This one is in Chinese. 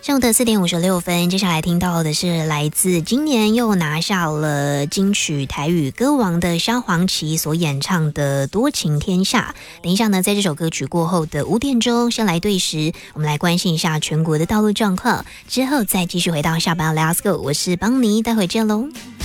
上午的4:56，接下来听到的是来自今年又拿下了金曲台语歌王的萧煌奇所演唱的《多情天下》。等一下呢，在这首歌曲过后的5点钟，先来对时，我们来关心一下全国的道路状况，之后再继续回到下班 Let's Go， 我是邦尼，待会见喽。